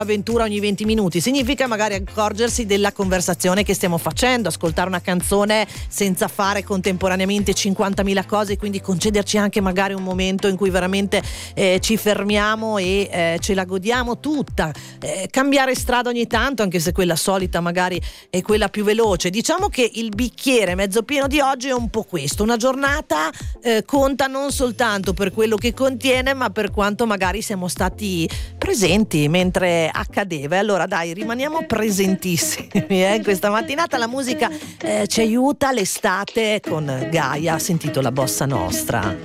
avventura ogni 20 minuti, significa magari accorgersi della conversazione che stiamo facendo, ascoltare una canzone senza fare contemporaneamente 50.000 cose, quindi concederci anche magari un momento in cui veramente ci fermiamo e ce la godiamo tutta, cambiare strada ogni tanto, anche se quella solita magari è quella più veloce. Diciamo che il bicchiere mezzo pieno di oggi è un po' questo: una giornata conta non soltanto per quello che contiene, ma per quanto magari siamo stati presenti mentre accadeva. E allora dai, rimaniamo presentissimi questa mattinata. La musica ci aiuta, l'estate con Gaia, ha sentito la bossa nostra.